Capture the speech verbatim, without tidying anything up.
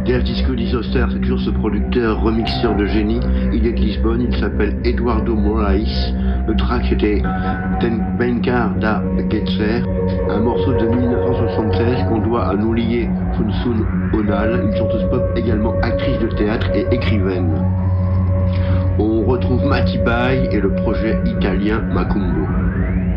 Dev Disco Disaster, c'est toujours ce producteur remixeur de génie. Il est de Lisbonne, il s'appelle Eduardo Moraes. Le track était Ten Bencar da Getzer, un morceau de mille neuf cent soixante-seize qu'on doit à Nulié Funsun Onal, une chanteuse pop également actrice de théâtre et écrivaine. On retrouve Mati Bai et le projet italien Macumbo.